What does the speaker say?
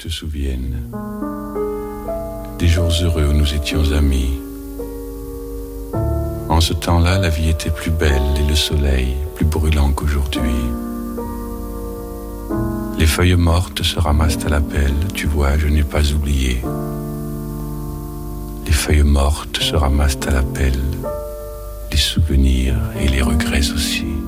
te souviennes des jours heureux où nous étions amis. En ce temps-là, la vie était plus belle et le soleil plus brûlant qu'aujourd'hui. Les feuilles mortes se ramassent à la pelle, tu vois, je n'ai pas oublié. Les feuilles mortes se ramassent à la pelle, les souvenirs et les regrets aussi.